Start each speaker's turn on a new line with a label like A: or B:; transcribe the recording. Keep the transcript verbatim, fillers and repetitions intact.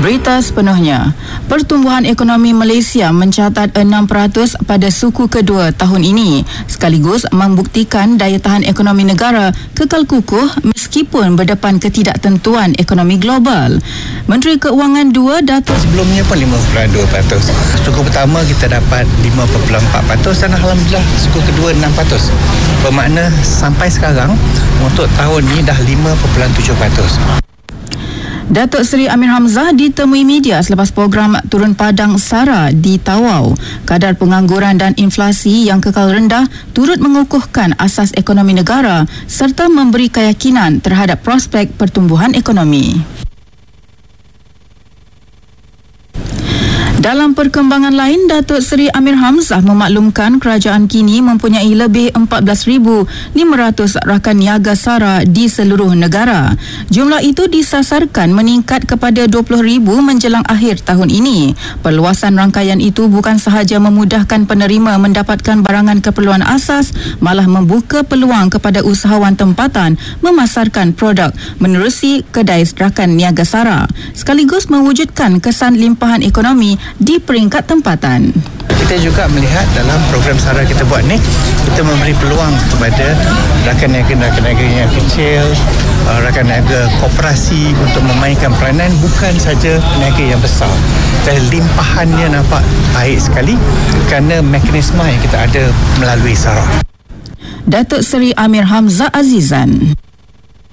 A: Berita sepenuhnya. Pertumbuhan ekonomi Malaysia mencatat enam peratus pada suku kedua tahun ini, sekaligus membuktikan daya tahan ekonomi negara kekal kukuh meskipun berdepan ketidaktentuan ekonomi global. Menteri Keuangan dua Datuk
B: sebelumnya pun lima perpuluhan dua peratus. Suku pertama kita dapat lima perpuluhan empat peratus dan alhamdulillah suku kedua enam peratus. Bermakna sampai sekarang untuk tahun ini dah lima perpuluhan tujuh peratus.
A: Datuk Seri Amir Hamzah ditemui media selepas program turun padang SARA di Tawau. Kadar pengangguran dan inflasi yang kekal rendah turut mengukuhkan asas ekonomi negara serta memberi keyakinan terhadap prospek pertumbuhan ekonomi. Dalam perkembangan lain, Datuk Seri Amir Hamzah memaklumkan kerajaan kini mempunyai lebih empat belas ribu lima ratus rakan niaga SARA di seluruh negara. Jumlah itu disasarkan meningkat kepada dua puluh ribu menjelang akhir tahun ini. Perluasan rangkaian itu bukan sahaja memudahkan penerima mendapatkan barangan keperluan asas, malah membuka peluang kepada usahawan tempatan memasarkan produk menerusi kedai rakan niaga SARA, sekaligus mewujudkan kesan limpahan ekonomi di peringkat tempatan.
B: Kita juga melihat dalam program SARA kita buat ni, kita memberi peluang kepada rakan niaga-rakan niaga yang kecil, rakan niaga koperasi untuk memainkan peranan, bukan saja niaga yang besar. Dan limpahannya nampak baik sekali kerana mekanisme yang kita ada melalui SARA.
A: Datuk Seri Amir Hamzah Azizan.